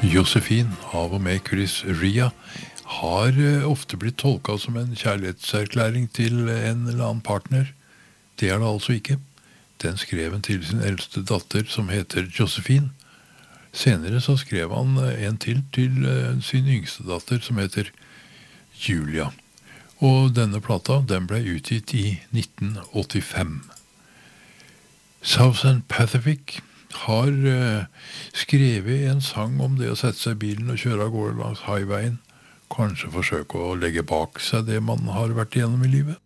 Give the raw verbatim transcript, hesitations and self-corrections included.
Josephine, av og med Chris Ria, har eh, ofte blitt tolket som en kjærlighetserklæring til en eller annen partner. Det er det altså ikke. Den skrev han til sin eldste datter, som heter Josephine. Senere så skrev han eh, en til til eh, sin yngste datter, som heter Julia. Og denne plata, den ble utgitt i nitten åttifem. Southern Pacific har uh, skrevet en sang om det å sette seg i bilen og kjøre av gårde langs highwayen. Kanskje forsøke å legge bak seg det man har vært igjennom i livet.